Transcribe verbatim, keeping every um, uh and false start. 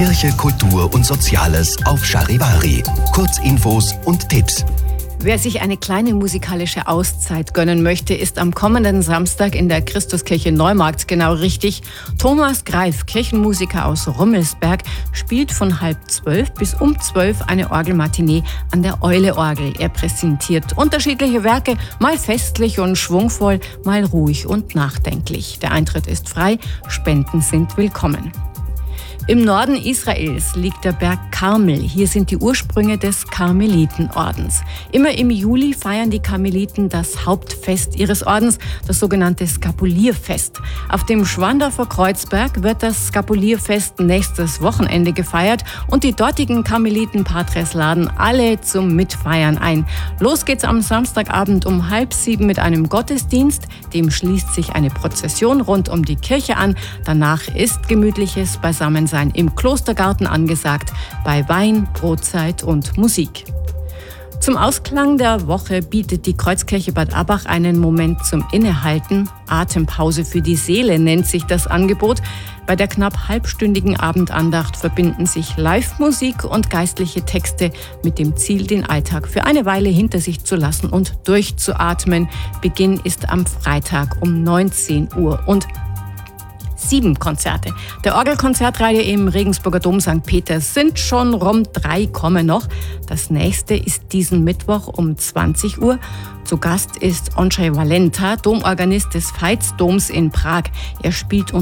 Kirche, Kultur und Soziales auf Charivari. Kurzinfos und Tipps. Wer sich eine kleine musikalische Auszeit gönnen möchte, ist am kommenden Samstag in der Christuskirche Neumarkt genau richtig. Thomas Greif, Kirchenmusiker aus Rummelsberg, spielt von halb zwölf bis um zwölf eine Orgelmatinee an der Eule-Orgel. Er präsentiert unterschiedliche Werke, mal festlich und schwungvoll, mal ruhig und nachdenklich. Der Eintritt ist frei, Spenden sind willkommen. Im Norden Israels liegt der Berg Karmel. Hier sind die Ursprünge des Karmelitenordens. Immer im Juli feiern die Karmeliten das Hauptfest ihres Ordens, das sogenannte Skapulierfest. Auf dem Schwandorfer Kreuzberg wird das Skapulierfest nächstes Wochenende gefeiert und die dortigen Karmeliten-Patres laden alle zum Mitfeiern ein. Los geht's am Samstagabend um halb sieben mit einem Gottesdienst. Dem schließt sich eine Prozession rund um die Kirche an. Danach ist gemütliches Beisammensein im Klostergarten angesagt, bei Wein, Brotzeit und Musik. Zum Ausklang der Woche bietet die Kreuzkirche Bad Abbach einen Moment zum Innehalten. Atempause für die Seele nennt sich das Angebot. Bei der knapp halbstündigen Abendandacht verbinden sich Live-Musik und geistliche Texte mit dem Ziel, den Alltag für eine Weile hinter sich zu lassen und durchzuatmen. Beginn ist am Freitag um neunzehn Uhr und Sieben Konzerte der Orgelkonzertreihe im Regensburger Dom Sankt Peter sind schon rum, drei kommen noch. Das nächste ist diesen Mittwoch um zwanzig Uhr. Zu Gast ist Ondřej Valenta, Domorganist des Veitsdoms in Prag. Er spielt